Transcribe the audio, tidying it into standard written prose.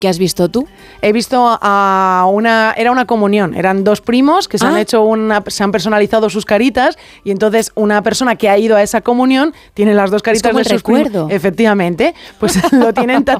¿Qué has visto tú? He visto era una comunión, eran dos primos que se han personalizado sus caritas y entonces una persona que ha ido a esa comunión tiene las dos caritas es como de sus recuerdo. primos. Efectivamente, pues lo tienen